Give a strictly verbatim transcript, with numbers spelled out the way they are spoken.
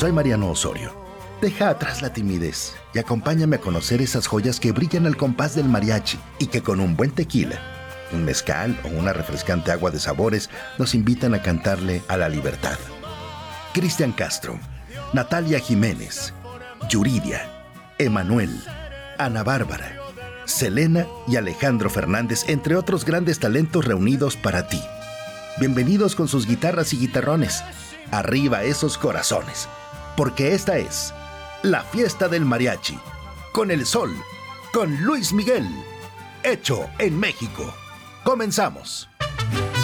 Soy Mariano Osorio. Deja atrás la timidez y acompáñame a conocer esas joyas que brillan al compás del mariachi y que con un buen tequila, un mezcal o una refrescante agua de sabores nos invitan a cantarle a la libertad. Cristian Castro, Natalia Jiménez, Yuridia, Emanuel, Ana Bárbara, Selena y Alejandro Fernández, entre otros grandes talentos reunidos para ti. Bienvenidos con sus guitarras y guitarrones. Arriba esos corazones, porque esta es la fiesta del mariachi, con el sol, con Luis Miguel, hecho en México. Comenzamos.